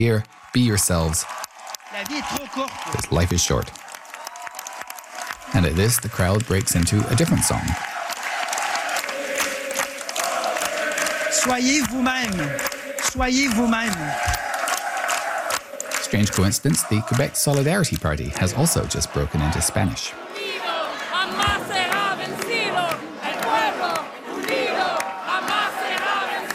Here, be yourselves, La vie est trop courte. because life is short. And at this, the crowd breaks into a different song. Soyez vous-même. Soyez vous-même. Strange coincidence, the Quebec Solidarity Party has also just broken into Spanish. Viva